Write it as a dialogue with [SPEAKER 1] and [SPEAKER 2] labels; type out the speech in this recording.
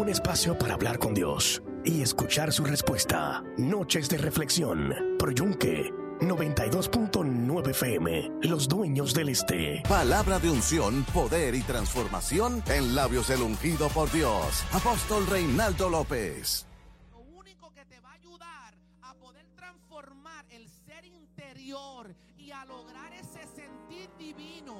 [SPEAKER 1] Un espacio para hablar con Dios y escuchar su respuesta. Noches de reflexión. Por Yunque 92.9 FM. Los dueños del este.
[SPEAKER 2] Palabra de unción, poder y transformación en labios del ungido por Dios. Apóstol Reinaldo López.
[SPEAKER 3] Lo único que te va a ayudar a poder transformar el ser interior y a lograr ese sentir divino